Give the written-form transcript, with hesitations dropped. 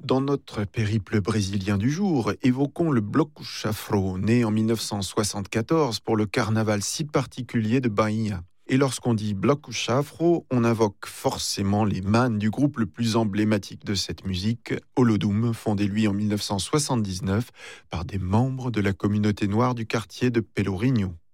Dans notre périple brésilien du jour, évoquons le Bloco Chafro, né en 1974 pour le carnaval si particulier de Bahia. Et lorsqu'on dit Bloco Chafro, on invoque forcément les mannes du groupe le plus emblématique de cette musique, Olodum, fondé lui en 1979 par des membres de la communauté noire du quartier de Pelourinho.